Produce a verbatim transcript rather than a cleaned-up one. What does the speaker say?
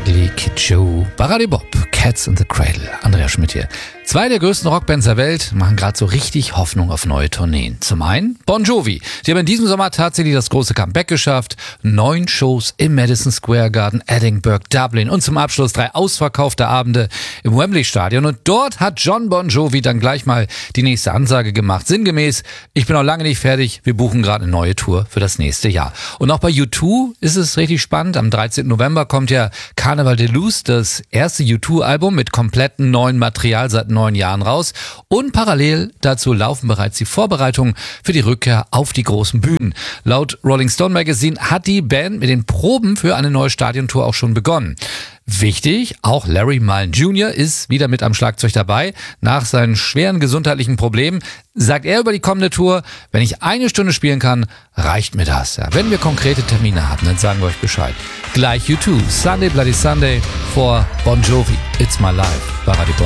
Ugly Kid Joe, Baradi Bob, Cats in the Cradle, Andreas Schmidt hier. Zwei der größten Rockbands der Welt machen gerade so richtig Hoffnung auf neue Tourneen. Zum einen Bon Jovi. Die haben in diesem Sommer tatsächlich das große Comeback geschafft. Neun Shows im Madison Square Garden, Edinburgh, Dublin und zum Abschluss drei ausverkaufte Abende im Wembley Stadion. Und dort hat John Bon Jovi dann gleich mal die nächste Ansage gemacht. Sinngemäß, ich bin noch lange nicht fertig, wir buchen gerade eine neue Tour für das nächste Jahr. Und auch bei U zwei ist es richtig spannend. Am dreizehnten November kommt ja Carnival de Luz, das erste U zwei Album mit komplettem neuen Material seit neun Jahren raus. Und parallel dazu laufen bereits die Vorbereitungen für die Rückkehr auf die großen Bühnen. Laut Rolling Stone Magazine hat die Band mit den Proben für eine neue Stadiontour auch schon begonnen. Wichtig, auch Larry Mullen Junior ist wieder mit am Schlagzeug dabei. Nach seinen schweren gesundheitlichen Problemen sagt er über die kommende Tour, wenn ich eine Stunde spielen kann, reicht mir das. Ja, wenn wir konkrete Termine haben, dann sagen wir euch Bescheid. Gleich U zwei, Sunday Bloody Sunday vor Bon Jovi. It's My Life, Baradi Bob.